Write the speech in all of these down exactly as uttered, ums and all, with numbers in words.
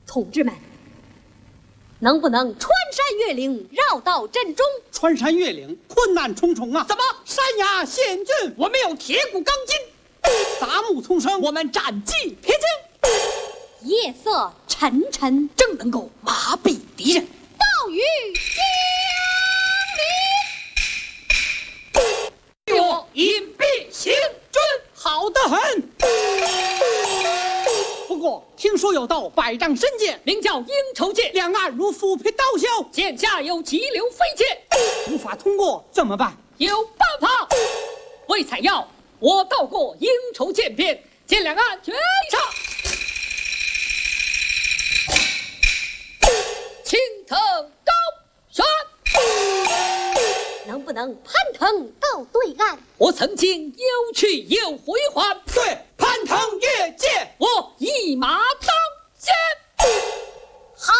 同志们，能不能穿山越岭，绕道阵中？ 穿山越岭，困难重重啊！ 怎么？ 山崖险峻， 我们有铁骨钢筋， 杂木丛生， 我们战绩撇清， 夜色沉沉， 正能够麻痹敌人。 暴雨将临，我隐蔽行军， 好得很。不过听说有道百丈深涧， 名叫应酬涧， 两岸如浮萍刀削， 涧下有急流飞溅， 无法通过怎么办？ 有办法。为采药，我到过应酬涧边，见两岸全上，青藤高悬。 能不能攀藤到对岸？ 我曾经有去有回还， 对，攀藤越涧， 我一马当先。 好，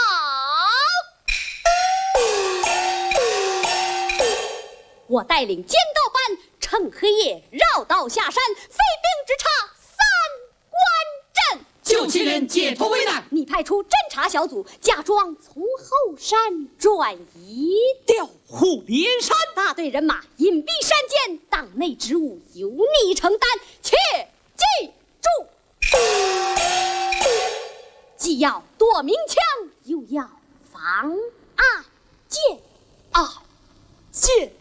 我带领尖刀班趁黑夜绕道下山，飞兵只差三关阵。 救亲人，解脱危难。 你派出侦察小组，假装从后山转移， 调虎离山。 大队人马隐蔽山间，党内职务由你承担，切记住。既要躲明枪，又要防暗箭。 啊，箭。